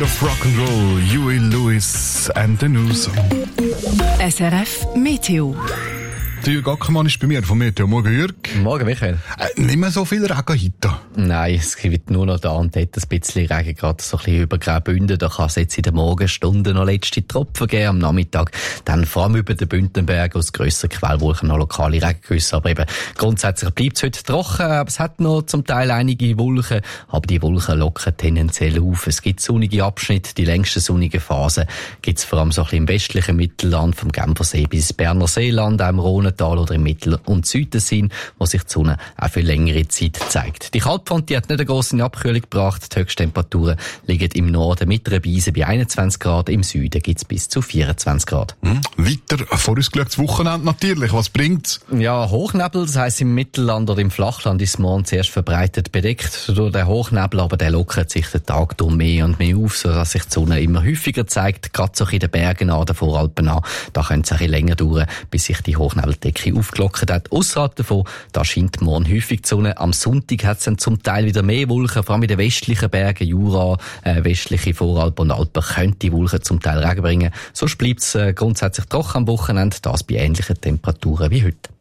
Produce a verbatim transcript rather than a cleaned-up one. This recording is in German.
World of Rock'n'Roll, Huey Lewis and the News. S R F Meteo. Der Jürg Ackermann ist bei mir von Meteo. Morgen, Jürg. Morgen, Michael. Äh, nicht mehr so viel Regen heute. Nein, es gibt nur noch da und dort ein bisschen Regen, gerade so ein bisschen über Graubünden. Da kann es jetzt in den Morgenstunden noch letzte Tropfen geben. Am Nachmittag dann vor allem über den Bündnerberg aus grösseren Quellwolken noch lokale Regengüsse. Aber eben grundsätzlich bleibt es heute trocken, aber es hat noch zum Teil einige Wolken. Aber die Wolken lockern tendenziell auf. Es gibt sonnige Abschnitte, die längsten sonnigen Phasen gibt es vor allem so ein bisschen im westlichen Mittelland, vom Genfersee bis Berner Seeland, auch im Rhonental oder im Mittel- und Südtessin, wo sich die Sonne auch für längere Zeit zeigt. Die Kaltfront die hat nicht eine grosse Abkühlung gebracht. Die Höchsttemperaturen liegen im Norden mit einer Beise bei einundzwanzig Grad, im Süden gibt es bis zu vierundzwanzig Grad. Hm, weiter vorausgeschautes Wochenende natürlich. Was bringt's? Ja, Hochnebel, das heisst im Mittelland oder im Flachland ist morgen zuerst verbreitet bedeckt durch den Hochnebel, aber der lockert sich den Tag durch mehr und mehr auf, sodass sich die Sonne immer häufiger zeigt, gerade so in den Bergen an, den Voralpen an. Da könnte es ein bisschen länger dauern, bis sich die Hochnebeldecke aufgelockert hat. Ausserhalb davon, da scheint morgen häufig die Sonne. Am Sonntag hat es dann zum Teil wieder mehr Wolken, vor allem in den westlichen Bergen, Jura, äh, westliche Voralpen und Alpen, könnte die Wolken zum Teil Regen bringen. Sonst bleibt es äh, grundsätzlich trocken am Wochenende, das bei ähnlichen Temperaturen wie heute.